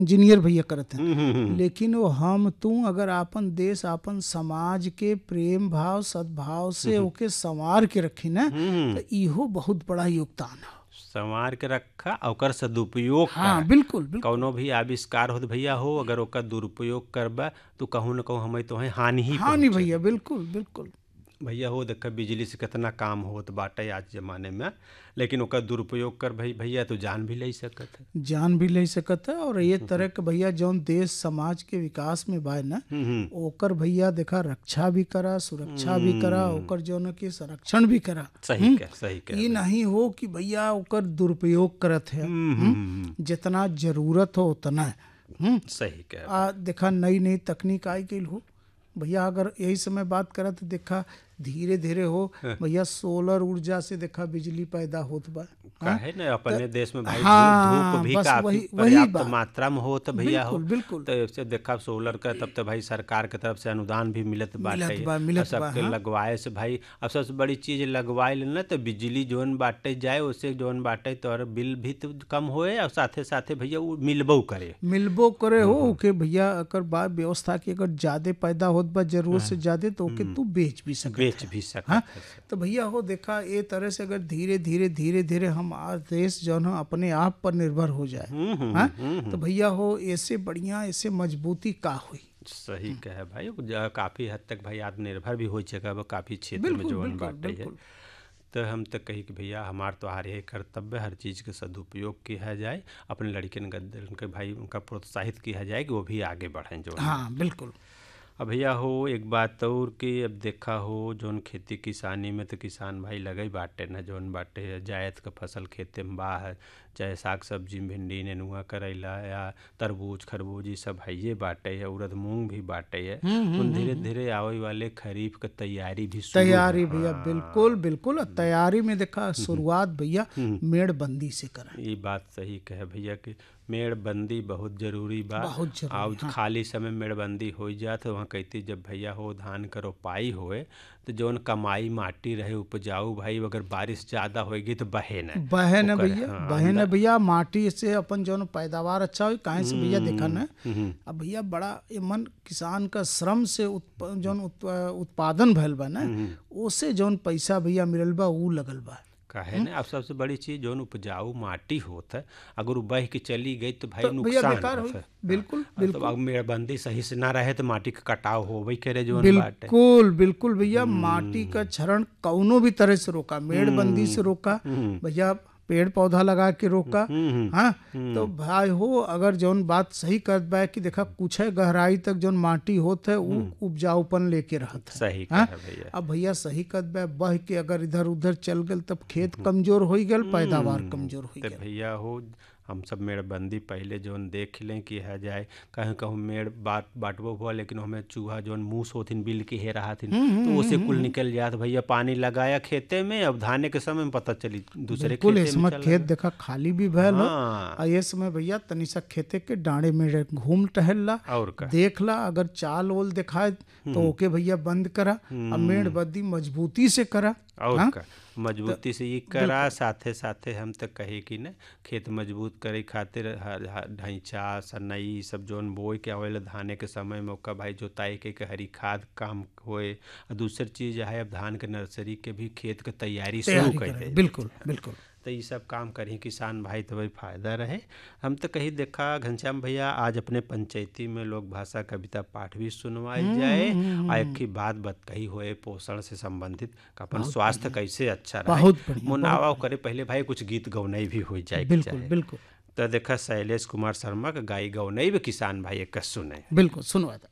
Engineer भैया करत हैं। लेकिन वो हम तू अगर आपन देश आपन समाज के प्रेम भाव सद्भाव से ओके संवार के रखी ना, तो इहो बहुत बड़ा योगदान है। संवार के रखा और ओकर सदुपयोग हाँ कर। बिल्कुल बिल्कुल कौनो भी आविष्कार होत भैया हो, अगर ओकर दुरुपयोग करबा तो कहूँ न कहूँ हमें तोहें हानि ही हाँ नहीं पहुँचे। भैया बिल्कुल बिल्कुल भैया हो देख बिजली से कितना काम होत बाटे आज जमाने में, लेकिन ओकर दुरुपयोग कर भैया तो जान भी ले सकत है। जान भी ले सकत है। और ये तरह के भैया जौन देश समाज के विकास में बा ना, ओकर भैया देखा रक्षा भी करा सुरक्षा भी करा, ओकर जौन के संरक्षण भी करा। सही कह ये नहीं हो कि भैया ओकर दुरुपयोग करत है। जितना जरूरत हो उतना सही कह। देखा नई नई तकनीक आई गई हो भैया। अगर यही समय बात करा तो देखा धीरे धीरे हो भैया सोलर ऊर्जा से देखा बिजली पैदा होत बा। काहे न अपने देश में भाई हाँ, धूप भी बस काफी वही पर्याप्त बात। मात्रा में होत भैया हो। बिल्कुल तो इससे देखा सोलर का तब तो भाई सरकार के तरफ से अनुदान भी मिलत बाटे। मिलत बा सबके लगवाए से भाई अब सबसे बड़ी चीज लगवाए लेना तो बिजली जोन बाटे जाए, उससे जोन बाटे तो बिल भी तो कम होए और साथे साथे भैया वो मिलबो करे हो के भैया। अगर बात व्यवस्था की अगर ज्यादा पैदा होत बा जरूरत से ज्यादा तो ओके तू बेच भी सकत। तो भैया हो देखा ये तरह से अगर धीरे धीरे हम देश जो है अपने आप पर निर्भर हो जाए तो भैया हो ऐसे बढ़िया ऐसे मजबूती का हुई। सही कहे भाई, काफी हद तक भाई आत्मनिर्भर भी हो सके काफी क्षेत्र में जो बाटे है। तो हम तो कही कि भैया हमार तो हर यही कर्तव्य हर चीज़ के सदुपयोग किया जाए, अपने लड़कियन के भाई उनका प्रोत्साहित किया जाए कि वो भी आगे बढ़ें जो। हाँ बिल्कुल। अब भैया हो एक बात और कि अब देखा हो जोन खेती किसानी में तो किसान भाई लगे बाटे न जोन बाटे जायद का फसल खेते में बा है, चाहे साग सब्जी भिंडी नेनुआ करेला या तरबूज खरबूज ये सब है ये बाटे है, उड़द मूंग भी बाटे है। धीरे धीरे आवे वाले खरीफ का तैयारी भी तैयारी भैया बिल्कुल तैयारी में देखा शुरुआत भैया मेड़बंदी से करा। ये बात सही कहे भैया कि मेड़बंदी बहुत जरूरी बा। और खाली समय मेड़बंदी हो जाए तो वहाँ कहती जब भैया हो धान का रोपाई होए तो जौन कमाई माटी रहे उपजाऊ भाई अगर बारिश ज्यादा होगी तो बहे न भैया माटी से अपन जौन पैदावार अच्छा हो काहे से भैया देखा न। अब भैया बड़ा मन किसान का श्रम से जौन उत्पादन भइल बा न, ओसे जौन पैसा भैया मिलल बा ऊ लगल बा। काहे न अब सबसे बड़ी चीज जौन उपजाऊ माटी होता है अगर वो बह के चली गई तो भाई नुकसान होता। बिल्कुल तो अब मेड़बंदी सही से ना रहे तो माटी का कटाव हो वही करे जो बिल्कुल भैया माटी का क्षरण कौनो भी तरह से रोका, मेड़बंदी से रोका भैया, पेड़ पौधा लगा के रोका। हाँ तो भाई हो अगर जौन बात सही कर बा कि देखा कुछ है गहराई तक जौन माटी होत है वो उपजाऊपन लेके रहत है। सही भैया। अब भैया सही कर बा बह के अगर इधर उधर चल गल तब खेत कमजोर हो गल, पैदावार कमजोर हो गल। भैया हो हम सब मेड़बंदी पहले जोन देख लें कि है जाए कहीं कहूँ मेड़ बांटबो हुआ लेकिन हमें चूहा जोन मूस होथिन बिल के हे रहा थिन तो उसे कुल निकल जात भैया। पानी लगाया खेते में, अब धाने के समय में पता चली दूसरे खेते में खेत देखा खाली भी भयल हो। और ये समय भैया तनी सा खेते के डांडे में घूम टहल ला और देख ला, अगर चाल ओल दिखाए तो ओके भैया बंद करा। अब मेड़बंदी मजबूती से करा और मजबूती से ये करा। साथे साथे हम तो कहे कि न खेत मजबूत करे खातिर ढैंचा सनई सब जोन बोए के आवेला धाने के समय में ओका भाई जोताई के हरी खाद काम होए। और दूसरी चीज है अब धान के नर्सरी के भी खेत के तैयारी शुरू कर दे। बिल्कुल तो ये सब काम करी किसान भाई तो भाई फायदा रहे। हम तो कहीं देखा घनश्याम भैया आज अपने पंचायती में लोक भाषा कविता पाठ भी सुनवाई जाए। एक ही बात कही हुए पोषण से संबंधित अपन स्वास्थ्य कैसे अच्छा रहे मुनावा करे पहले भाई कुछ गीत गौनई भी हो जाए। बिल्कुल तो देखा शैलेश कुमार शर्मा का गाई गौनई भी किसान भाई एक सुने। बिल्कुल सुनवा।